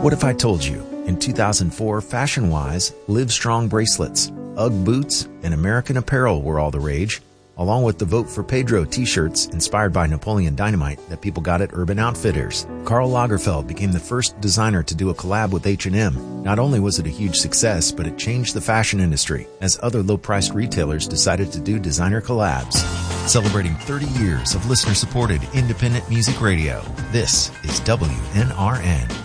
What if I told you, in 2004, fashion-wise, Livestrong bracelets, UGG boots, and American Apparel were all the rage, along with the Vote for Pedro t-shirts inspired by Napoleon Dynamite that people got at Urban Outfitters. Karl Lagerfeld became the first designer to do a collab with H&M. Not only was it a huge success, but it changed the fashion industry as other low-priced retailers decided to do designer collabs. Celebrating 30 years of listener-supported independent music radio, this is WNRN.